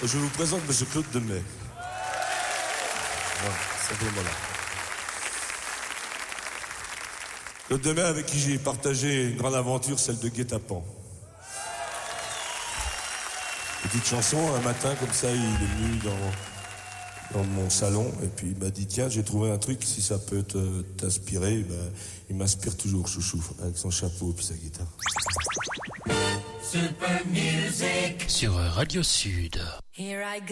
Je vous présente M. Claude Demey. Voilà, simplement là. Claude Demey, avec qui j'ai partagé une grande aventure, celle de Guet-Apens. Petite chanson, un matin, comme ça, il est venu dans mon salon, et puis il m'a dit, tiens, j'ai trouvé un truc, si ça peut t'inspirer. Ben, il m'inspire toujours, chouchou, avec son chapeau et puis sa guitare. Super Music sur Radio Sud. Here I go.